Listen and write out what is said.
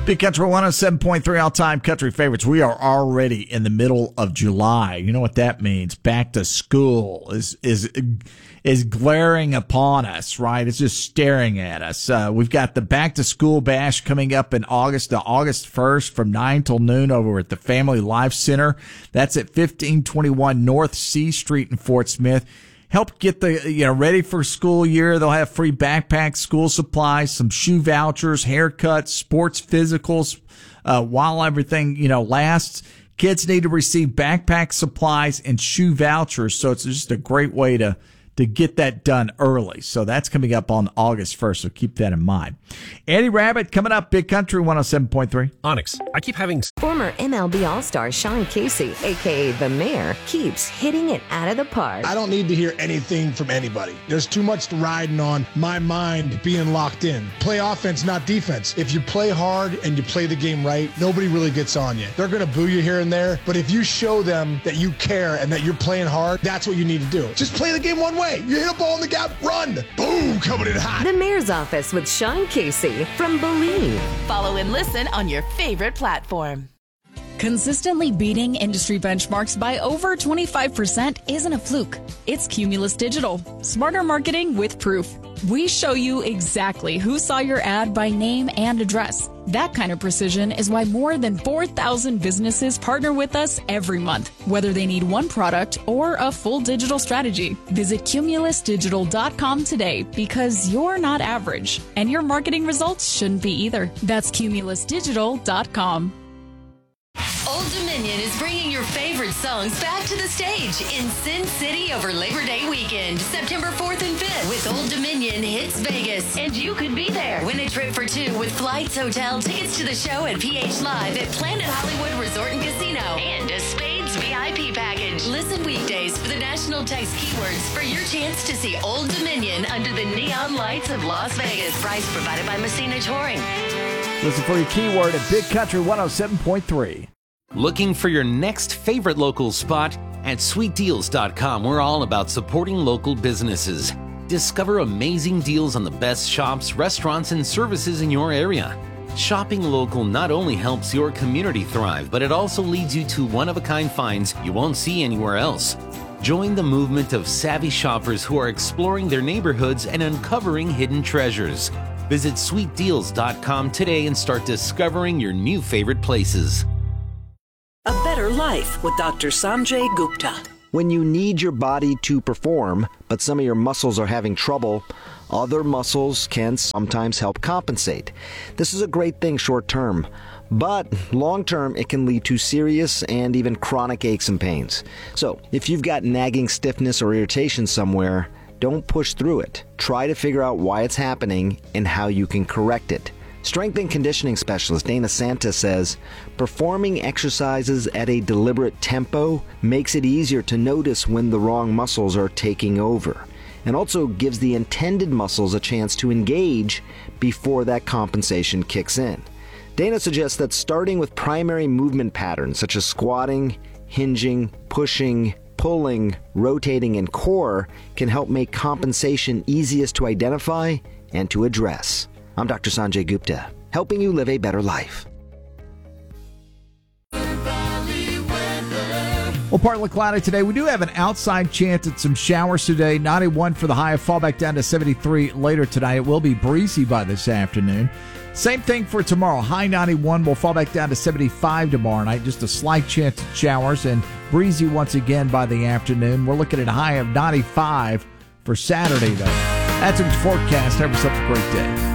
Big Country 107.3 all-time country favorites. We are already in the middle of July. You know what that means? Back to school is glaring upon us, right? It's just staring at us. We've got the Back to School Bash coming up in August 1st from 9 till noon over at the Family Life Center. That's at 1521 North C Street in Fort Smith. Help get the, ready for school year. They'll have free backpacks, school supplies, some shoe vouchers, haircuts, sports physicals, while everything, lasts. Kids need to receive backpack supplies and shoe vouchers. So it's just a great way to get that done early. So that's coming up on August 1st. So keep that in mind. Andy Rabbit coming up, Big Country 107.3. Onyx, I keep having... Former MLB All-Star Sean Casey, a.k.a. The Mayor, keeps hitting it out of the park. I don't need to hear anything from anybody. There's too much riding on my mind being locked in. Play offense, not defense. If you play hard and you play the game right, nobody really gets on you. They're going to boo you here and there, but if you show them that you care and that you're playing hard, that's what you need to do. Just play the game one way. You hit a ball in the gap, run. Boom, coming in hot. The Mayor's Office with Sean Casey from Believe. Follow and listen on your favorite platform. Consistently beating industry benchmarks by over 25% isn't a fluke. It's Cumulus Digital. Smarter marketing with proof. We show you exactly who saw your ad by name and address. That kind of precision is why more than 4,000 businesses partner with us every month, whether they need one product or a full digital strategy. Visit cumulusdigital.com today because you're not average, and your marketing results shouldn't be either. That's cumulusdigital.com. Old Dominion is bringing your favorite songs back to the stage in Sin City over Labor Day weekend, September 4th and 5th with Old Dominion Hits Vegas. And you could be there. Win a trip for two with flights, hotel, tickets to the show at PH Live at Planet Hollywood Resort and Casino, and a Spades VIP package. Listen weekdays for the national text keywords for your chance to see Old Dominion under the neon lights of Las Vegas. Price provided by Messina Touring. Listen for your keyword at Big Country 107.3. Looking for your next favorite local spot? At sweetdeals.com, we're all about supporting local businesses. Discover amazing deals on the best shops, restaurants, and services in your area. Shopping local not only helps your community thrive, but it also leads you to one-of-a-kind finds you won't see anywhere else. Join the movement of savvy shoppers who are exploring their neighborhoods and uncovering hidden treasures. Visit sweetdeals.com today and start discovering your new favorite places. A Better Life with Dr. Sanjay Gupta. When you need your body to perform, but some of your muscles are having trouble, other muscles can sometimes help compensate. This is a great thing short term, but long term it can lead to serious and even chronic aches and pains. So if you've got nagging stiffness or irritation somewhere, don't push through it. Try to figure out why it's happening and how you can correct it. Strength and conditioning specialist Dana Santa says, performing exercises at a deliberate tempo makes it easier to notice when the wrong muscles are taking over, and also gives the intended muscles a chance to engage before that compensation kicks in. Dana suggests that starting with primary movement patterns such as squatting, hinging, pushing, pulling, rotating, and core can help make compensation easiest to identify and to address. I'm Dr. Sanjay Gupta, helping you live a better life. Well, partly cloudy today. We do have an outside chance at some showers today. 91 for the high, fall back down to 73 later tonight. It will be breezy by this afternoon. Same thing for tomorrow. High 91 will fall back down to 75 tomorrow night. Just a slight chance of showers and breezy once again by the afternoon. We're looking at a high of 95 for Saturday, though. That's a forecast. Have yourself a great day.